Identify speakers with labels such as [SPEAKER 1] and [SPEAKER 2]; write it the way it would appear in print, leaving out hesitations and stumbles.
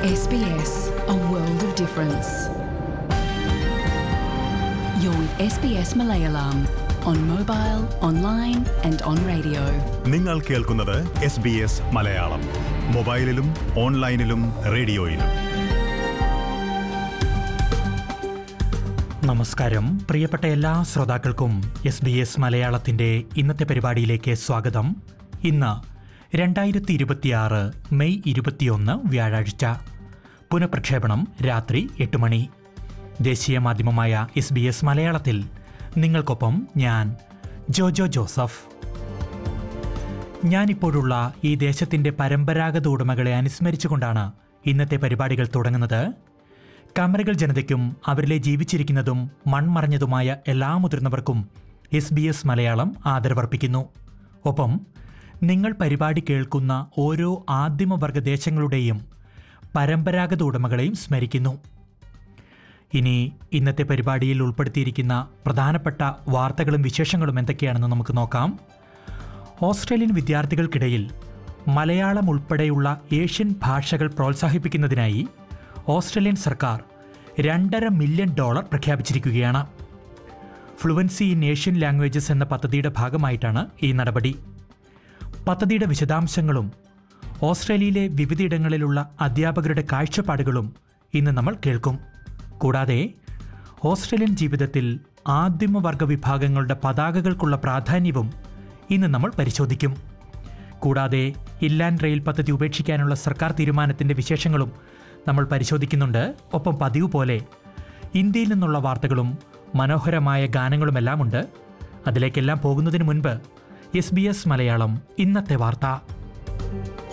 [SPEAKER 1] SBS, a world of difference. You're with SBS Malayalam on mobile, online and on radio.
[SPEAKER 2] നിങ്ങൾ കേൾക്കുന്നത് SBS Malayalam. മൊബൈലിലും ഓൺലൈനിലും റേഡിയോയിലും.
[SPEAKER 3] നമസ്കാരം, പ്രിയപ്പെട്ട എല്ലാ ശ്രോതാക്കൾക്കും SBS മലയാളത്തിൻ്റെ ഇന്നത്തെ പരിപാടിയിലേക്ക് സ്വാഗതം. ഇന്ന് 2026 മെയ് 21 വ്യാഴാഴ്ച. പുനഃപ്രക്ഷേപണം രാത്രി 8 മണി. ദേശീയ മാധ്യമമായ SBS മലയാളത്തിൽ നിങ്ങൾക്കൊപ്പം ഞാൻ ജോജോ ജോസഫ്. ഞാനിപ്പോഴുള്ള ഈ ദേശത്തിൻ്റെ പരമ്പരാഗത ഉടമകളെ അനുസ്മരിച്ചുകൊണ്ടാണ് ഇന്നത്തെ പരിപാടികൾ തുടങ്ങുന്നത്. കമരകൾ ജനതയ്ക്കും അവരിലെ ജീവിച്ചിരിക്കുന്നതും മൺമറഞ്ഞതുമായ എല്ലാ മുതിർന്നവർക്കും SBS മലയാളം ആദരവർപ്പിക്കുന്നു. ഒപ്പം നിങ്ങൾ പരിപാടി കേൾക്കുന്ന ഓരോ ആദിമവർഗ ദേശങ്ങളുടെയും പരമ്പരാഗത ഉടമകളെയും സ്മരിക്കുന്നു. ഇനി ഇന്നത്തെ പരിപാടിയിൽ ഉൾപ്പെടുത്തിയിരിക്കുന്ന പ്രധാനപ്പെട്ട വാർത്തകളും വിശേഷങ്ങളും എന്തൊക്കെയാണെന്ന് നമുക്ക് നോക്കാം. ഓസ്ട്രേലിയൻ വിദ്യാർത്ഥികൾക്കിടയിൽ മലയാളം ഉൾപ്പെടെയുള്ള ഏഷ്യൻ ഭാഷകൾ പ്രോത്സാഹിപ്പിക്കുന്നതിനായി ഓസ്ട്രേലിയൻ സർക്കാർ $2.5 മില്യൺ പ്രഖ്യാപിച്ചിരിക്കുകയാണ്. ഫ്ലുവൻസി ഇൻ ഏഷ്യൻ ലാംഗ്വേജസ് എന്ന പദ്ധതിയുടെ ഭാഗമായിട്ടാണ് ഈ നടപടി. പദ്ധതിയുടെ വിശദാംശങ്ങളും ഓസ്ട്രേലിയയിലെ വിവിധയിടങ്ങളിലുള്ള അധ്യാപകരുടെ കാഴ്ചപ്പാടുകളും ഇന്ന് നമ്മൾ കേൾക്കും. കൂടാതെ ഓസ്ട്രേലിയൻ ജീവിതത്തിൽ ആദിമവർഗ വിഭാഗങ്ങളുടെ പതാകകൾക്കുള്ള പ്രാധാന്യവും ഇന്ന് നമ്മൾ പരിശോധിക്കും. കൂടാതെ ഇൻലാൻഡ് റെയിൽ പദ്ധതി ഉപേക്ഷിക്കാനുള്ള സർക്കാർ തീരുമാനത്തിൻ്റെ വിശേഷങ്ങളും നമ്മൾ പരിശോധിക്കുന്നുണ്ട്. ഒപ്പം പതിവ് പോലെ ഇന്ത്യയിൽ നിന്നുള്ള വാർത്തകളും മനോഹരമായ ഗാനങ്ങളുമെല്ലാം ഉണ്ട്. അതിലേക്കെല്ലാം പോകുന്നതിന് മുൻപ് SBS മലയാളം ഇന്നത്തെ വാർത്ത.